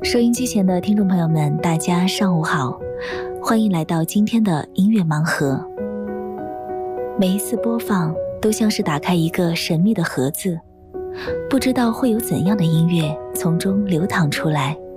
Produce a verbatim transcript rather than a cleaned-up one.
收音机前的听众朋友们，大家上午好，欢迎来到今天的音乐盲盒。每一次播放都像是打开一个神秘的盒子，不知道会有怎样的音乐从中流淌出来。